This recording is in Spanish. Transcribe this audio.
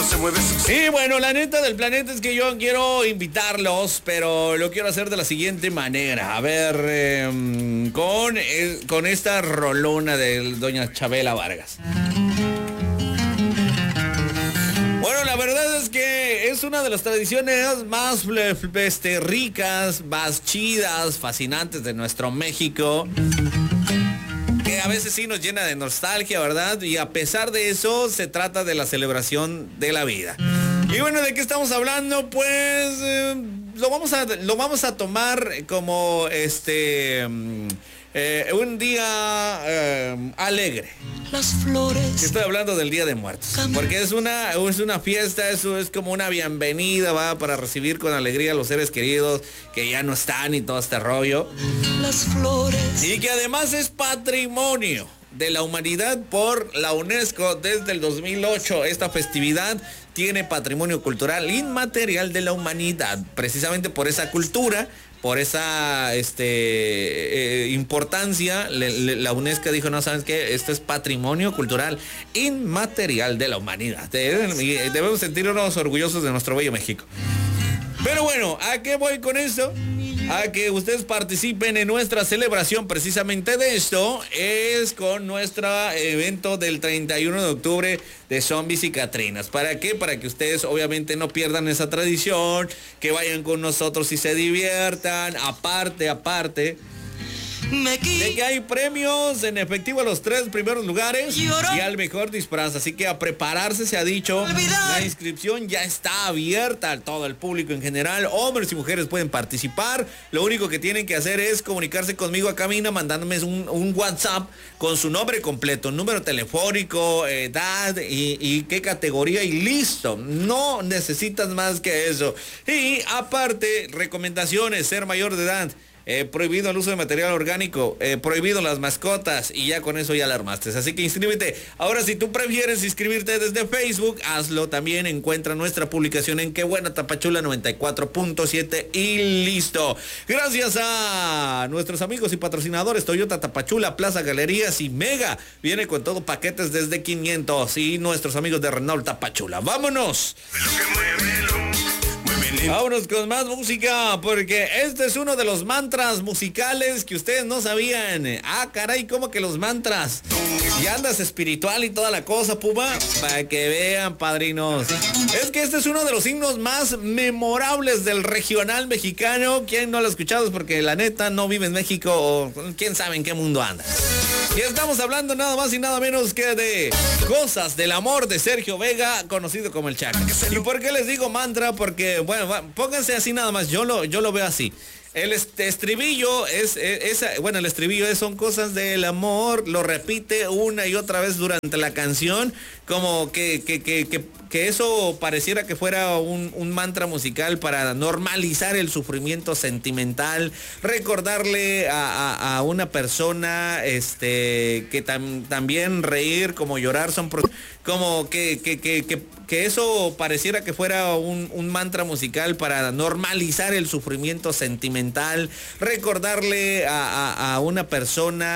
se mueve su... Y bueno, la neta del planeta es que yo quiero invitarlos, pero lo quiero hacer de la siguiente manera. A ver, con esta rolona de doña Chabela Vargas. Bueno, la verdad es que es una de las tradiciones más ricas, más chidas, fascinantes de nuestro México, que a veces sí nos llena de nostalgia, ¿verdad? Y a pesar de eso, se trata de la celebración de la vida. Y bueno, ¿de qué estamos hablando? Pues lo vamos a tomar como un día alegre. Las flores. Estoy hablando del Día de Muertos, porque es una fiesta, eso es como una bienvenida, va, para recibir con alegría a los seres queridos que ya no están y todo este rollo. Las flores. Y que además es patrimonio de la humanidad por la UNESCO desde el 2008. Esta festividad tiene patrimonio cultural inmaterial de la humanidad, precisamente por esa cultura. Por esa importancia, la UNESCO dijo, no, ¿sabes qué? Esto es patrimonio cultural inmaterial de la humanidad. Debemos sentirnos orgullosos de nuestro bello México. Pero bueno, ¿a qué voy con esto? A que ustedes participen en nuestra celebración precisamente de esto. Es con nuestro evento del 31 de octubre de Zombies y Catrinas. ¿Para qué? Para que ustedes obviamente no pierdan esa tradición, que vayan con nosotros y se diviertan. Aparte de que hay premios en efectivo a los 3 primeros lugares y al mejor disfraz, así que a prepararse se ha dicho. La inscripción ya está abierta a todo el público en general, hombres y mujeres pueden participar. Lo único que tienen que hacer es comunicarse conmigo a cabina mandándome un WhatsApp con su nombre completo, número telefónico, edad y qué categoría y listo. No necesitas más que eso. Y aparte, recomendaciones: ser mayor de edad. Prohibido el uso de material orgánico, prohibido las mascotas, y ya con eso ya la armaste. Así que inscríbete. Ahora, si tú prefieres inscribirte desde Facebook, hazlo también. Encuentra nuestra publicación en Qué Buena Tapachula 94.7 y listo. Gracias a nuestros amigos y patrocinadores Toyota Tapachula, Plaza Galerías y Mega. Viene con todo paquetes desde 500. Y nuestros amigos de Renault Tapachula. ¡Vámonos! Vámonos con más música, porque este es uno de los mantras musicales que ustedes no sabían. Ah, caray, ¿cómo que los mantras? Y andas espiritual y toda la cosa, Puma. Para que vean, padrinos. Es que este es uno de los himnos más memorables del regional mexicano. ¿Quién no lo ha escuchado? Es porque la neta no vive en México o quién sabe en qué mundo anda. Y estamos hablando nada más y nada menos que de Cosas del Amor de Sergio Vega, conocido como el Chaca. ¿Y por qué les digo mantra? Porque, bueno, pónganse así nada más, yo lo veo así. El estribillo el estribillo son cosas del amor, lo repite una y otra vez durante la canción, como que eso pareciera que fuera un mantra musical para normalizar el sufrimiento sentimental, recordarle a una persona que también reír como llorar son como que eso pareciera que fuera un mantra musical para normalizar el sufrimiento sentimental, recordarle a una persona